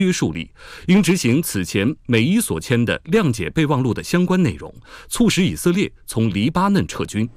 约束力，应执行此前美伊所签的谅解备忘录的相关内容，促使以色列从黎巴嫩撤军。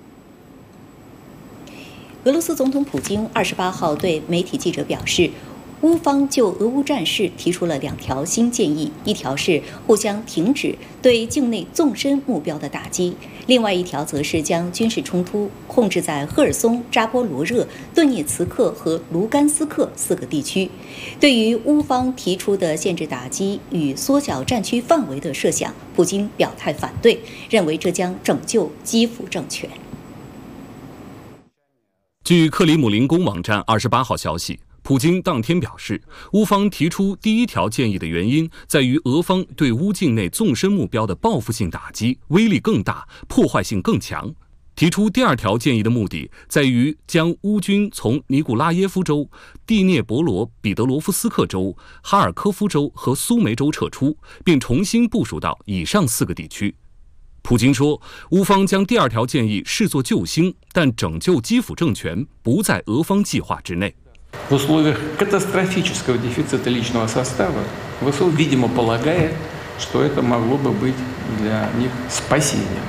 俄罗斯总统普京28号对媒体记者表示，乌方就俄乌战事提出了2条新建议，一条是互相停止对境内纵深目标的打击，另外一条则是将军事冲突控制在赫尔松、扎波罗热、顿涅茨克和卢甘斯克4个地区。对于乌方提出的限制打击与缩小战区范围的设想，普京表态反对，认为这将拯救基辅政权。 据克里姆林宫网站28号消息，普京当天表示，乌方提出第1条建议的原因在于俄方对乌境内纵深目标的报复性打击威力更大，破坏性更强。提出第2条建议的目的在于将乌军从尼古拉耶夫州、第聂伯罗彼得罗夫斯克州、哈尔科夫州和苏梅州撤出，并重新部署到以上4个地区。普京说，乌方将第2条建议视作救星，但拯救基辅政权不在俄方计划之内。 В условиях катастрофического дефицита личного состава ВСУ, видимо, полагает, что это могло бы быть для них спасением.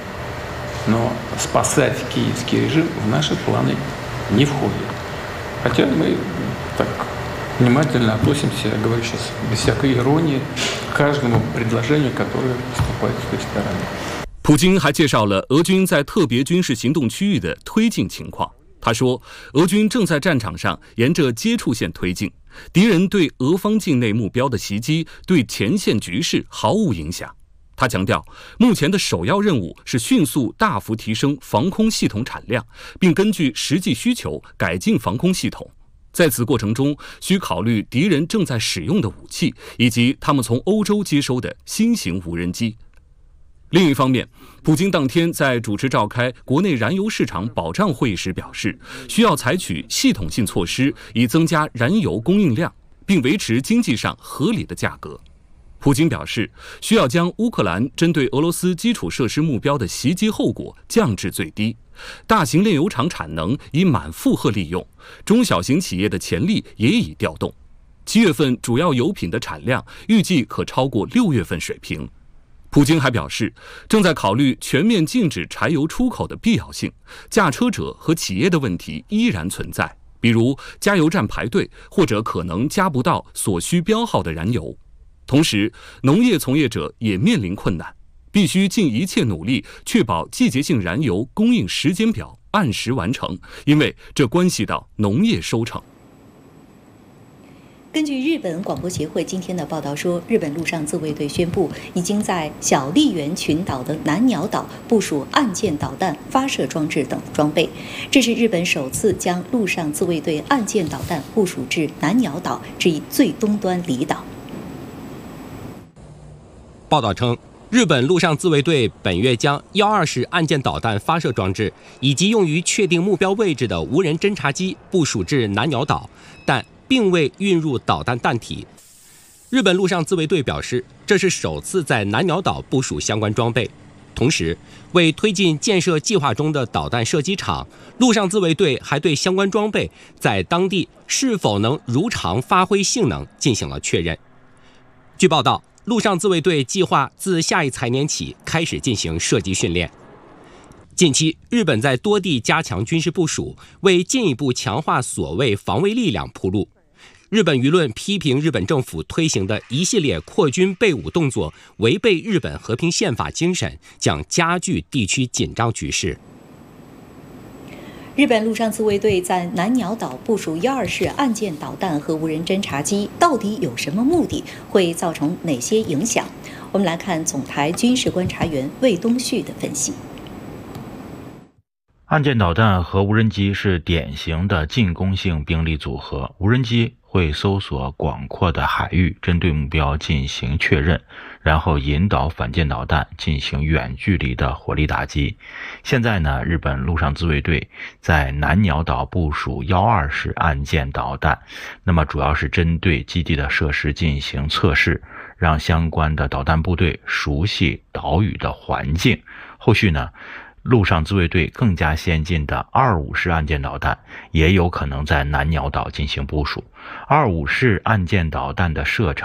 Но спасать киевский режим в наши планы не входит. Хотя мы так внимательно относимся, я говорю сейчас без всякой иронии, к каждому предложению, которое поступает с той стороны. 普京还介绍了俄军在特别军事行动区域的推进情况。他说，俄军正在战场上沿着接触线推进，敌人对俄方境内目标的袭击对前线局势毫无影响。他强调，目前的首要任务是迅速大幅提升防空系统产量，并根据实际需求改进防空系统。在此过程中，需考虑敌人正在使用的武器，以及他们从欧洲接收的新型无人机。另一方面，普京当天在主持召开国内燃油市场保障会议时表示，需要采取系统性措施，以增加燃油供应量，并维持经济上合理的价格。普京表示，需要将乌克兰针对俄罗斯基础设施目标的袭击后果降至最低，大型炼油厂产能已满负荷利用，中小型企业的潜力也已调动。7月份主要油品的产量预计可超过6月份水平。普京还表示，正在考虑全面禁止柴油出口的必要性，驾车者和企业的问题依然存在，比如加油站排队或者可能加不到所需标号的燃油。同时，农业从业者也面临困难，必须尽一切努力确保季节性燃油供应时间表按时完成，因为这关系到农业收成。 根据日本广播协会今天的报道说，日本陆上自卫队宣布，已经在小笠原群岛的南鸟岛部署岸舰导弹发射装置等装备。这是日本首次将陆上自卫队岸舰导弹部署至南鸟岛之一最东端离岛。 报道称，日本陆上自卫队本月将1-2式岸舰导弹发射装置以及用于确定目标位置的无人侦察机部署至南鸟岛，但并未运入导弹弹体。日本陆上自卫队表示，这是首次在南鸟岛部署相关装备。同时，为推进建设计划中的导弹射击场，陆上自卫队还对相关装备在当地是否能如常发挥性能进行了确认。据报道，陆上自卫队计划自下一财年起开始进行射击训练。近期，日本在多地加强军事部署，为进一步强化所谓防卫力量铺路。日本舆论批评日本政府推行的一系列扩军备武动作违背日本和平宪法精神，将加剧地区紧张局势。 日本陆上自卫队在南鸟岛部署1-2式岸舰导弹和无人侦察机，到底有什么目的？会造成哪些影响？我们来看总台军事观察员魏东旭的分析。 岸舰导弹和无人机是典型的进攻性兵力组合，无人机会搜索广阔的海域，针对目标进行确认，然后引导反舰导弹进行远距离的火力打击。现在呢，日本陆上自卫队在南鸟岛部署1-2式岸舰导弹，那么主要是针对基地的设施进行测试，让相关的导弹部队熟悉岛屿的环境。后续呢，陆上自卫队更加先进的2-5式岸舰导弹也有可能在南鸟岛进行部署。2-5式岸舰导弹的射程